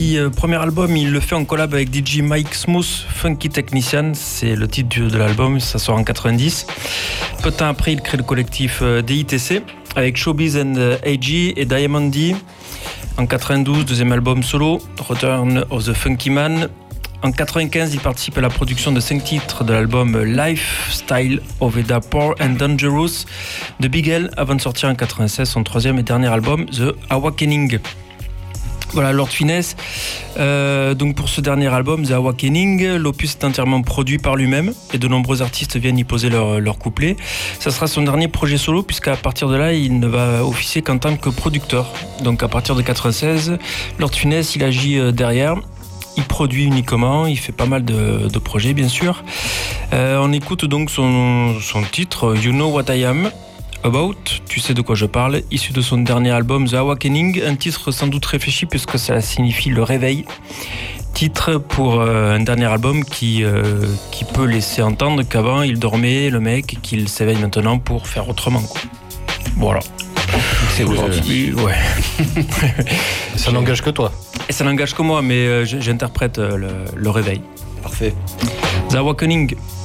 partie premier album, il le fait en collab avec DJ Mike Smooth, Funky Technician, c'est le titre de l'album, ça sort en 90. Peu de temps après, il crée le collectif DITC avec Showbiz and AG et Diamond D. En 92, deuxième album solo, Return of the Funky Man. En 95, il participe à la production de 5 titres de l'album Lifestyle of Eda Poor and Dangerous de Big L, avant de sortir en 96 son troisième et dernier album, The Awakening. Voilà, Lord Finesse. Donc pour ce dernier album, The Awakening, l'opus est entièrement produit par lui-même et de nombreux artistes viennent y poser leur couplet. Ça sera son dernier projet solo puisqu'à partir de là, il ne va officier qu'en tant que producteur. Donc à partir de 96, Lord Finesse, il agit derrière. Il produit uniquement, il fait pas mal de projets bien sûr. On écoute donc son titre You Know What I Am About, tu sais de quoi je parle, issu de son dernier album The Awakening, un titre sans doute réfléchi puisque ça signifie le réveil. Titre pour un dernier album qui peut laisser entendre qu'avant il dormait le mec et qu'il s'éveille maintenant pour faire autrement quoi. Voilà. C'est aujourd'hui. Ouais. Ça n'engage que toi. Et ça n'engage que moi, mais j'interprète le réveil. Parfait. The Awakening.